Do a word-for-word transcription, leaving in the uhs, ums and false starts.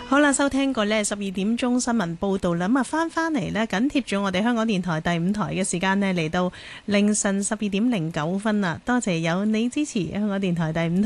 好啦，收聽過呢十二點鐘新聞報道啦，咁啊翻翻嚟呢，緊貼住我哋香港電台第五台嘅時間呢，嚟到凌晨十二點零九分啦。多謝有你支持香港電台第五台。